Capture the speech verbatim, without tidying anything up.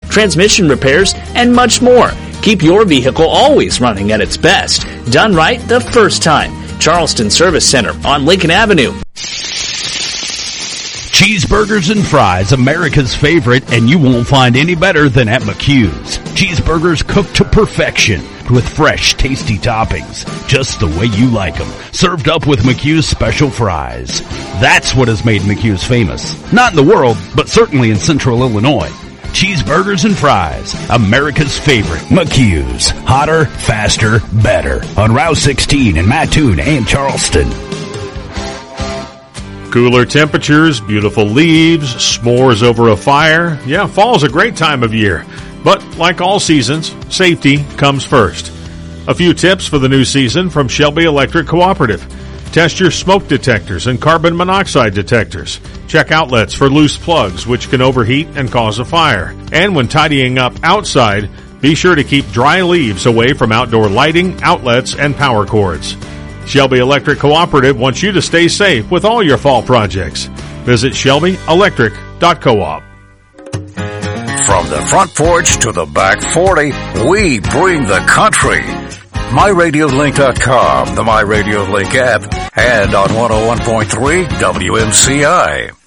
transmission repairs, and much more. Keep your vehicle always running at its best. Done right the first time. Charleston Service Center on Lincoln Avenue. Cheeseburgers and fries, America's favorite, and you won't find any better than at McHugh's. Cheeseburgers cooked to perfection with fresh, tasty toppings, just the way you like them. Served up with McHugh's special fries. That's what has made McHugh's famous. Not in the world, but certainly in Central Illinois. Cheeseburgers and fries, America's favorite, McHugh's. Hotter, faster, better. On Route sixteen in Mattoon and Charleston. Cooler temperatures, beautiful leaves, s'mores over a fire. Yeah, fall's a great time of year. But like all seasons, safety comes first. A few tips for the new season from Shelby Electric Cooperative. Test your smoke detectors and carbon monoxide detectors. Check outlets for loose plugs, which can overheat and cause a fire. And when tidying up outside, be sure to keep dry leaves away from outdoor lighting, outlets, and power cords. Shelby Electric Cooperative wants you to stay safe with all your fall projects. Visit shelby electric dot coop. From the front porch to the back forty, we bring the country. my radio link dot com, the MyRadioLink app, and on one oh one point three W M C I.